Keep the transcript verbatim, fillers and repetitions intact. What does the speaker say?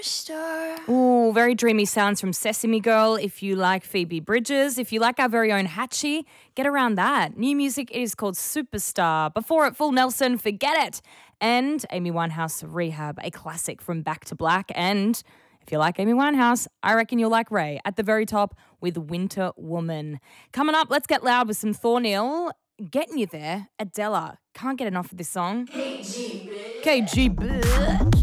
Ooh, very dreamy sounds from Sesame Girl. If you like Phoebe Bridgers, if you like our very own Hatchie, get around that. New music is called Superstar. Before it, Full Nelson, Forget It. And Amy Winehouse, Rehab, a classic from Back to Black. And if you like Amy Winehouse, I reckon you'll like Ray at the very top with Winter Woman. Coming up, let's get loud with some Thornhill. Getting you there, Adela. Can't get enough of this song. K G B. K G B.